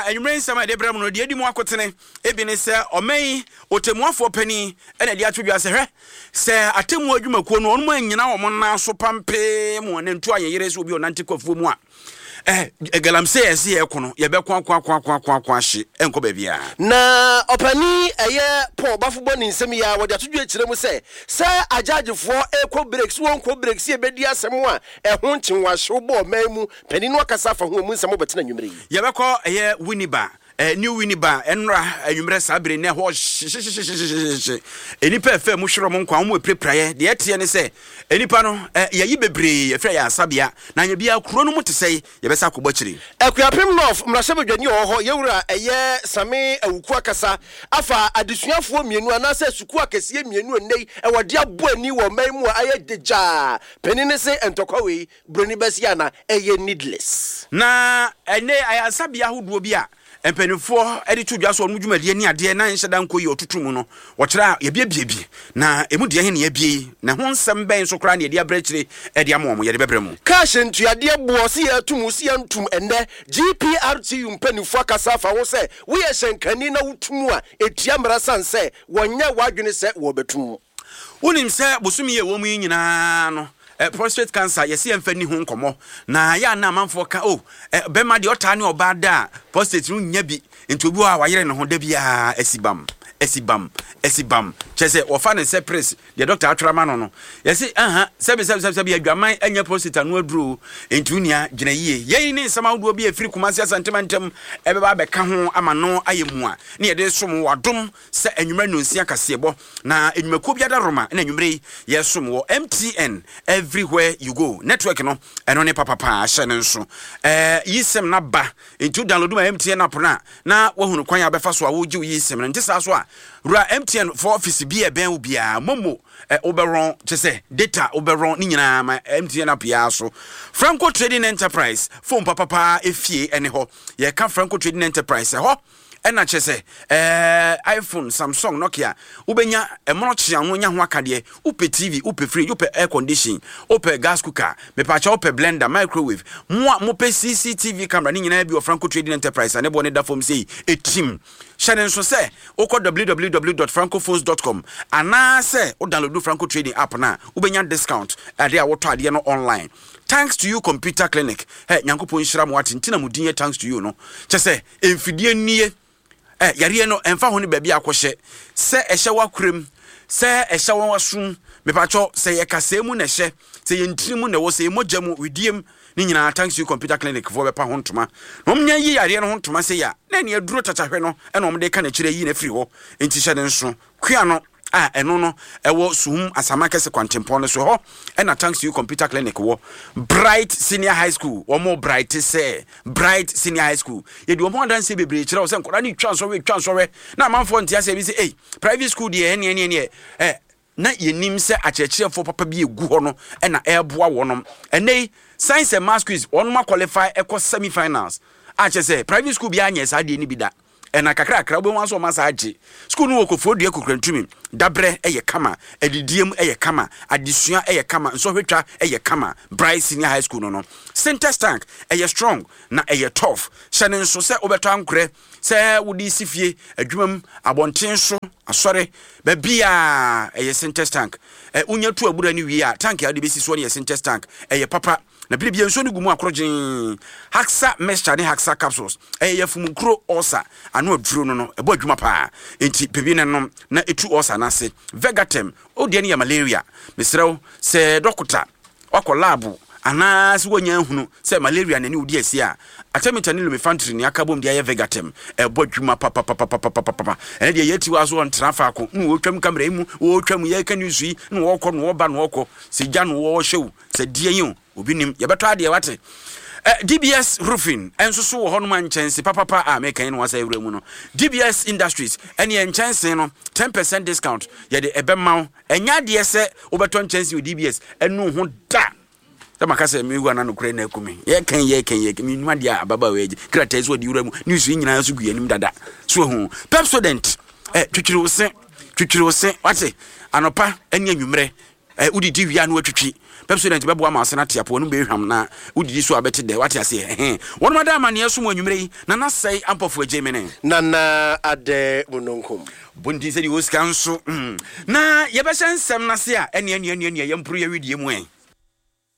anwumre nsama de bram no de adi mu akotene ebi ne se omai otemuafo pani ena de atwodwa se hwe se atemu adwumakuo no onmo anyina wo na so pampe mu ne ntu ayere se obi onante kwafuo mu a galamse yesi ekono ye be kwa hye enko ba bia na opani eye Paul Bafubon nsem ya wode atodwo akire mu se ajagefo ekwo breaks won ko breaks ye bedi asem a ehon chenwahye bo mamu pani no akasa fa ho mu nsem obetena nwumre ye be ko eye Winiba new Winiba enra anwumre sabre ne ho enipa efe mu hwero mo nkwa mo prepraye de etie ne se enipa no yayi bebre efra ya asabia na nya bia kuro no mu tesei ye be sa ko bachiri Akuapem North mrasebedwani ho yewura eye Same awuku akasa afa adesuafo mienu anase suku akese mienu nei ewode aboani wo mamu aye deja penine se entokwawe broni basiana eye needless na ene aya asabia hoduo bia empenifo edi tudwa so no dwumadie ni ade na nhyeda nko yi otutumu no wokyera ye bie na emu de he ne ye bie na ho nsem ben so kra ne de abrachire edi amom ye de bebremu cash ntuade bo se ya tumu se ya ntum enne GPRTU mpenifo akasa fa wo se wo ye hyenkani na wutumu a etia mra sanse wonya wadwene se wo betumu wonim se bosumi ye wo mu nyina no prostate cancer yesi emfani ho nkomo na ya na amanfo ka bema de ota ne obada prostate no nya bi ntobi a wayere ne ho da bia esibam chese ofa ne se press the doctor atwrama no yesi sebi adwaman anya prostate no aduro entunia gina yie yei ne samawdo bi afiri kumasi asantemantem ebeba beka ho amano ayemu a ne yede som wadom se anwumra nonsia kasebo na enwumako bia da roma na anwumre yesom wo MTN everywhere you go network no eno ne papa hye ne nso yisem na ba entu download my MTN app na wahunu kwan abefa so a wogi yisem na ntisa so a rura MTN for office bi ben ubia momo oberon chese data oberon ni nyina ma MTN app ya so Franco Trading Enterprise phone papa efie ene ho ye ka Franco Trading Enterprise ho ena chese iPhone Samsung Nokia ubenya emonochia ho nya ho akade upe TV upe fridge upe air condition upe gas cooker mepacha upe blender microwave mo pe CCTV camera ni nyina bi o Franco Trading Enterprise ane bo ne da form sei team Shannon so say oko www.francophones.com ana say o download Franco Trading app na ubenya discount ade a woto ade no online. Thanks to you computer clinic nyankopon hira mo atintina mudinye thanks to you no chese emfidie nie yare no emfa ho ne ba bia akohye se ehye wakrem se ehye wasum mepacho se yekasemu ne hye se yentirimu ne wo se mojamu widiem ni nyina thanks to you computer clinic for bepa ho ntoma no mnya yi yare no ho ntoma se ya na ne aduro tatahwe no ena omde ka na kire yi na firi ho enti hye ne nso kua no eno no ewo suhum asamaka se kwantempon no so ho ena thanks to you computer clinic wo Bright Senior High School wo mo Bright se Bright Senior High School ye di wo mo dan se bebre kire wo se nkora ni twansowe na manfo ntia se bi se private school de ene na yenim se achechefo papa bi egu ho no ena eboa wonom enei science and math quiz onuma qualify eco semi-finals achese private school bi anya sa de ni bi da ena kakra obo wanso ma sa age school no wokofo dua kokrantumi dabre eye kama edidiem eye kama adesua eye kama nso hwetwa eye kama Bright Senior High School no center tank eye strong na eye tough hyene nso se obeto ankre se wodi sifie adwumam abonten so asore ba bia eye center tank unya tu abura ni wi a tank ya de besi so ne center tank eye papa na bibia nso ni gumu akrogin Haxa mixture ne Haxa capsules eye fumukro osa ano aduro no ebo adwuma pa enti pebine no na etu osa na se Vegatem o de ne ya malaria misrew se doctor wako lab ana se wonya hunu se malaria na ni odi asi a atemita ni lumifantry ni akabom de ya Vegatem ebo adwuma papa ene de yeti waso on trafa ko nu wotwam kamera mu wotwam ye kanusui nu wokọ nu woba nu wokọ se gya nu wo hyew se die yin obinim yebeto ade wate DBS Roofing enso so wo hono man chance papa mekan no wasa ewura mu no DBS Industries ene chance no 10% discount ye de ebema enya de se obeto chance with DBS enu ho da makase miwa na nokure na akumi ye kan mi nwa dia ababa weji krata eso di ewura mu news nyina so gu anim dada so hu Pepsodent twitwiri wo se wate anopa ene anwumre udidi wia no atwitwi Pepsodent bebo ama asena tiapo no be hwam na udidi so abete de wate ase won madam mane so mo anwumre yi na na sai ampofo agemene nana ade munonkum bondi se di osika nso na ye be hyensem na se a ene yempuru ye widie mu